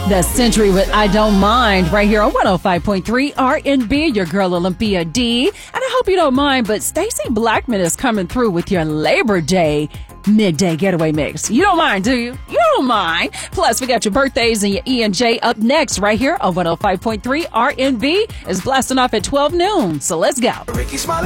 The Century with I Don't Mind right here on 105.3 RNB, your girl Olympia D. And I hope you don't mind, but Stacey Blackman is coming through with your Labor Day midday getaway mix. You don't mind, do you? You don't mind. Plus, we got your birthdays and your E and J up next right here on 105.3 RNB. It's blasting off at 12 noon. So let's go. Ricky Smiley.